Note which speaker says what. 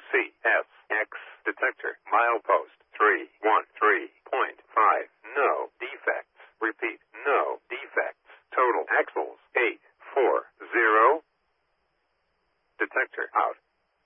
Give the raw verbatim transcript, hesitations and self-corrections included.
Speaker 1: C S X detector milepost three one three point five. No defects. Repeat, no defects. Total axles eight four zero. Detector out.